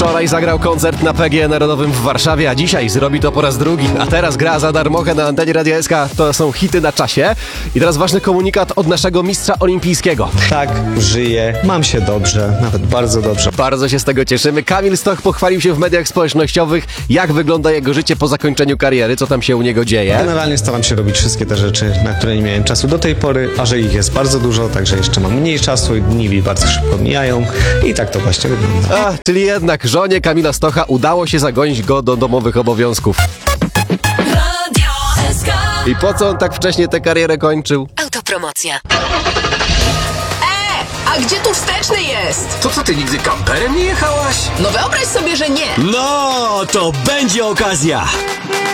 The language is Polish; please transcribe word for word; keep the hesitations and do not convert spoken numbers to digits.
Wczoraj zagrał koncert na P G E Narodowym w Warszawie, a dzisiaj zrobi to po raz drugi. A teraz gra za darmochę na antenie Radia S K. To są hity na czasie. I teraz ważny komunikat od naszego mistrza olimpijskiego. Tak, żyję, mam się dobrze, nawet bardzo dobrze. Bardzo się z tego cieszymy. Kamil Stoch pochwalił się w mediach społecznościowych, jak wygląda jego życie po zakończeniu kariery, co tam się u niego dzieje. Generalnie staram się robić wszystkie te rzeczy, na które nie miałem czasu do tej pory, a że ich jest bardzo dużo, także jeszcze mam mniej czasu i dni mi bardzo szybko mijają i tak to właśnie wygląda. A, czyli jednak żonie Kamila Stocha udało się zagonić go do domowych obowiązków. Radio S K. I po co on tak wcześnie tę karierę kończył? Autopromocja. A gdzie tu wsteczny jest? To co, ty nigdy kamperem nie jechałaś? No wyobraź sobie, że nie. No, to będzie okazja!